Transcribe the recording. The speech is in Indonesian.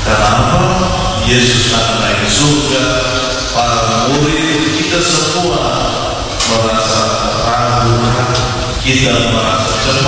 Karena apa? Yesus akan naik ke surga. Para murid kita semua merasa ragu, kita merasa cemas.